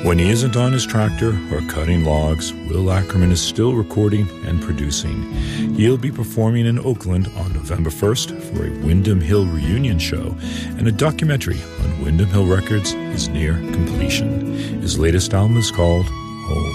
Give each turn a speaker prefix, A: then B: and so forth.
A: When he isn't on his tractor or cutting logs, Will Ackerman is still recording and producing. He'll be performing in Oakland on November 1st for a Windham Hill reunion show, and a documentary on Windham Hill Records is near completion. His latest album is called Home.